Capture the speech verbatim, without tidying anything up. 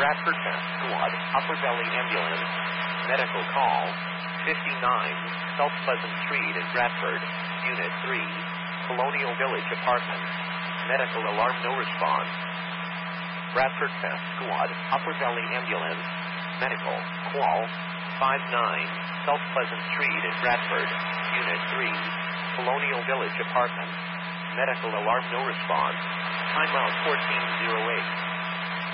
Bradford Fast Squad, Upper Valley Ambulance, medical call, fifty-nine, South Pleasant Street in Bradford, Unit three, Colonial Village Apartments, medical alarm no response. Bradford Fast Squad, Upper Valley Ambulance, medical call, five nine, South Pleasant Street in Bradford, Unit three, Colonial Village Apartments, medical alarm no response, timeout fourteen oh eight.